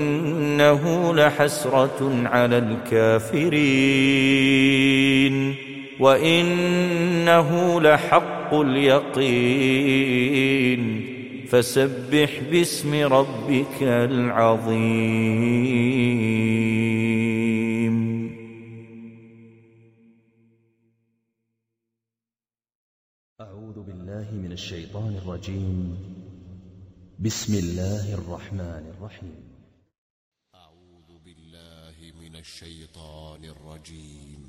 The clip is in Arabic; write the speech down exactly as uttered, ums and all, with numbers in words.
إنه لحسرة على الكافرين وإنه لحق اليقين فسبح باسم ربك العظيم. أعوذ بالله من الشيطان الرجيم. بسم الله الرحمن الرحيم. أعوذ بالله من الشيطان الرجيم.